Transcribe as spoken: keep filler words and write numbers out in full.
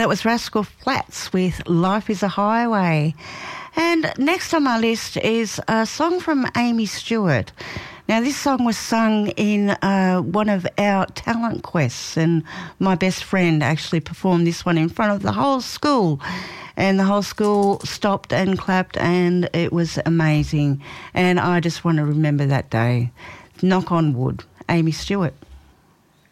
that was Rascal Flatts with Life is a Highway. And next on my list is a song from Amy Stewart. Now, this song was sung in uh, one of our talent quests, and my best friend actually performed this one in front of the whole school. And the whole school stopped and clapped, and it was amazing. And I just want to remember that day. Knock on wood. Amy Stewart.